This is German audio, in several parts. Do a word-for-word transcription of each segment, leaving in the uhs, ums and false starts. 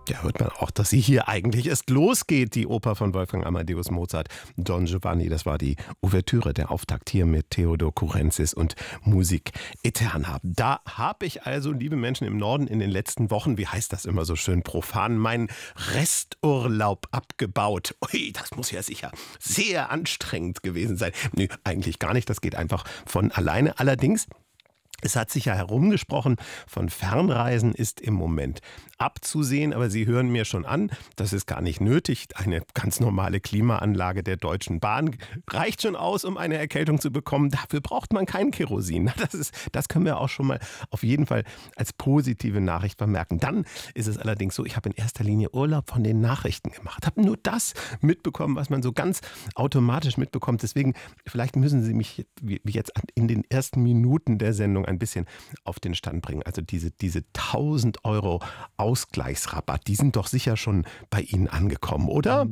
Ja, hört man auch, dass sie hier eigentlich erst losgeht, die Oper von Wolfgang Amadeus Mozart. Don Giovanni, das war die Ouvertüre, der Auftakt hier mit Theodor Kurensis und Musik Eterna. Da habe ich also, liebe Menschen im Norden, in den letzten Wochen, wie heißt das immer so schön profan, meinen Resturlaub abgebaut. Ui, das muss ja sicher sehr anstrengend gewesen sein. Nö, eigentlich gar nicht, das geht einfach von alleine. Allerdings, es hat sich ja herumgesprochen, von Fernreisen ist im Moment abzusehen, aber Sie hören mir schon an, das ist gar nicht nötig. Eine ganz normale Klimaanlage der Deutschen Bahn reicht schon aus, um eine Erkältung zu bekommen. Dafür braucht man kein Kerosin. Das ist, das können wir auch schon mal auf jeden Fall als positive Nachricht vermerken. Dann ist es allerdings so, ich habe in erster Linie Urlaub von den Nachrichten gemacht, habe nur das mitbekommen, was man so ganz automatisch mitbekommt. Deswegen, vielleicht müssen Sie mich jetzt in den ersten Minuten der Sendung ein bisschen auf den Stand bringen. Also diese, diese tausend Euro Ausgleichsrabatt, die sind doch sicher schon bei Ihnen angekommen, oder?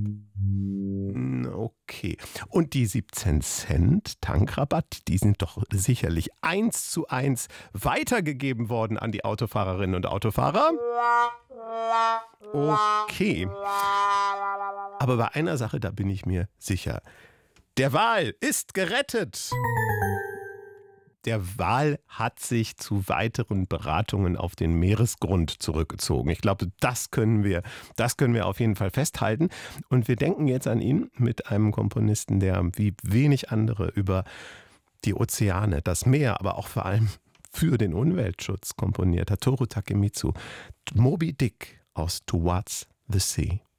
Okay. Und die siebzehn Cent Tankrabatt, die sind doch sicherlich eins zu eins weitergegeben worden an die Autofahrerinnen und Autofahrer? Okay. Aber bei einer Sache, da bin ich mir sicher. Der Wal ist gerettet. Der Wal hat sich zu weiteren Beratungen auf den Meeresgrund zurückgezogen. Ich glaube, das können wir, das können wir auf jeden Fall festhalten. Und wir denken jetzt an ihn mit einem Komponisten, der wie wenig andere über die Ozeane, das Meer, aber auch vor allem für den Umweltschutz komponiert hat. Toru Takemitsu, Moby Dick aus Towards the Sea.